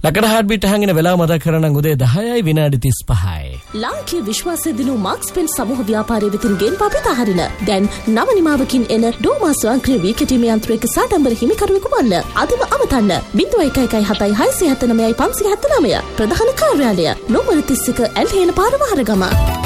ලකඩ හાર્ට්බීට් අහගෙන වෙලාව මතක් කරනම් උදේ 10යි විනාඩි 35යි. ලාංකීය විශ්වාසය දිනු මාක්ස් පෙන් සමූහ ව්‍යාපාරයේ වෙතින් ගෙන් පාපිත හරින. දැන් නව නිමාවකින් එන ඩෝමා ස්වයංක්‍රීය වීකටීමේ යන්ත්‍රයක සාඩම්බර හිමිකරුවෙකු වන්න. අදම අමතන්න 0117 679 579 ප්‍රධාන කාර්යාලය නෝමර 31 ඇල්හේන පාර මහරගම.